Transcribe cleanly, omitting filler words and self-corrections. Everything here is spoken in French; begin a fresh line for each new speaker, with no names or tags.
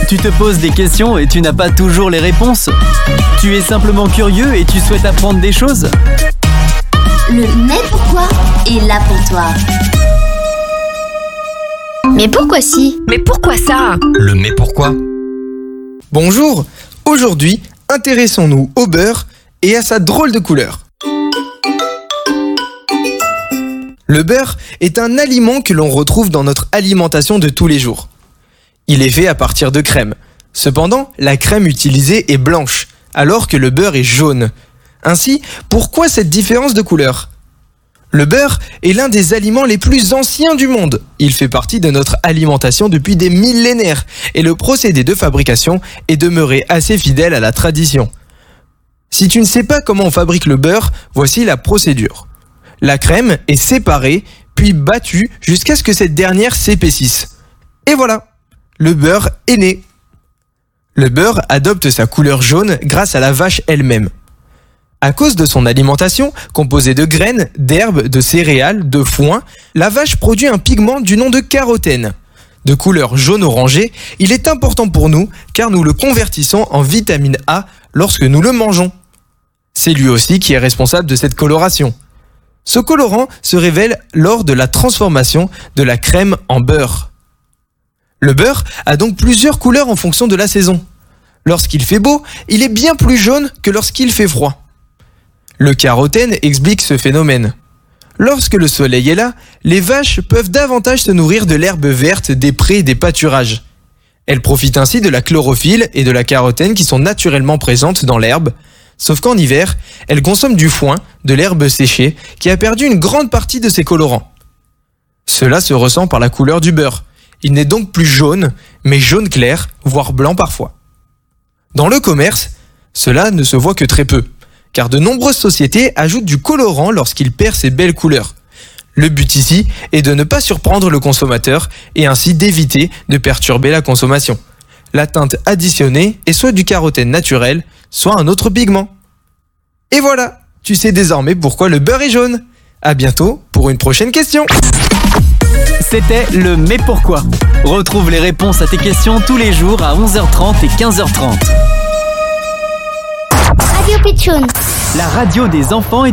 Tu te poses des questions et tu n'as pas toujours les réponses. Tu es simplement curieux et tu souhaites apprendre des choses.
Le mais pourquoi est là pour toi. Mais pourquoi si?
Mais pourquoi ça?
Le mais pourquoi?
Bonjour, aujourd'hui, intéressons-nous au beurre et à sa drôle de couleur. Le beurre est un aliment que l'on retrouve dans notre alimentation de tous les jours. Il est fait à partir de crème. Cependant, la crème utilisée est blanche, alors que le beurre est jaune. Ainsi, pourquoi cette différence de couleur ? Le beurre est l'un des aliments les plus anciens du monde. Il fait partie de notre alimentation depuis des millénaires et le procédé de fabrication est demeuré assez fidèle à la tradition. Si tu ne sais pas comment on fabrique le beurre, voici la procédure. La crème est séparée, puis battue jusqu'à ce que cette dernière s'épaississe. Et voilà, le beurre est né. Le beurre adopte sa couleur jaune grâce à la vache elle-même. À cause de son alimentation, composée de graines, d'herbes, de céréales, de foin, la vache produit un pigment du nom de carotène. De couleur jaune-orangé, il est important pour nous car nous le convertissons en vitamine A lorsque nous le mangeons. C'est lui aussi qui est responsable de cette coloration. Ce colorant se révèle lors de la transformation de la crème en beurre. Le beurre a donc plusieurs couleurs en fonction de la saison. Lorsqu'il fait beau, il est bien plus jaune que lorsqu'il fait froid. Le carotène explique ce phénomène. Lorsque le soleil est là, les vaches peuvent davantage se nourrir de l'herbe verte des prés et des pâturages. Elles profitent ainsi de la chlorophylle et de la carotène qui sont naturellement présentes dans l'herbe. Sauf qu'en hiver, elles consomment du foin, de l'herbe séchée, qui a perdu une grande partie de ses colorants. Cela se ressent par la couleur du beurre. Il n'est donc plus jaune, mais jaune clair, voire blanc parfois. Dans le commerce, cela ne se voit que très peu, car de nombreuses sociétés ajoutent du colorant lorsqu'il perd ses belles couleurs. Le but ici est de ne pas surprendre le consommateur et ainsi d'éviter de perturber la consommation. La teinte additionnée est soit du carotène naturel, soit un autre pigment. Et voilà, tu sais désormais pourquoi le beurre est jaune. À bientôt pour une prochaine question.
C'était le mais pourquoi. Retrouve les réponses à tes questions tous les jours à 11h30 et 15h30.
Radio Pitchoun.
La radio des enfants et